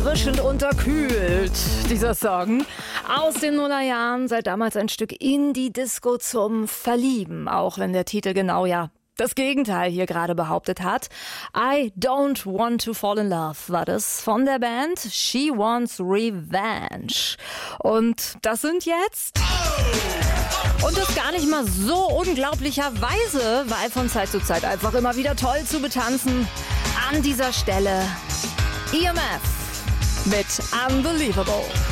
erfrischend unterkühlt, dieser Song. Aus den Nullerjahren, seit damals ein Stück in die Disco zum Verlieben. Auch wenn der Titel genau das Gegenteil hier gerade behauptet hat. I Don't Want to Fall in Love war das von der Band She Wants Revenge. Und das sind jetzt... Und das gar nicht mal so unglaublicherweise, weil von Zeit zu Zeit einfach immer wieder toll zu betanzen. An dieser Stelle EMF mit Unbelievable.